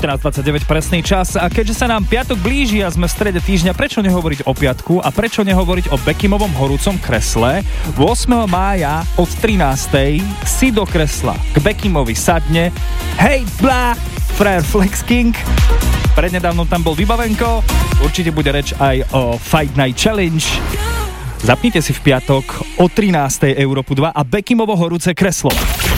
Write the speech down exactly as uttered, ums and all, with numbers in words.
štrnásť dvadsaťdeväť presný čas a keďže sa nám piatok blíži a sme v strede týždňa, prečo nehovoriť o piatku a prečo nehovoriť o Beckimovom horúcom kresle? ôsmeho mája od trinástej si do kresla k Beckimovi sadne hej blá frajer Flex King. Prednedávnom tam bol Vybavenko, určite bude reč aj o Fight Night Challenge. Zapnite si v piatok o trinástej Európu dva a Beckimovo horúce kreslo.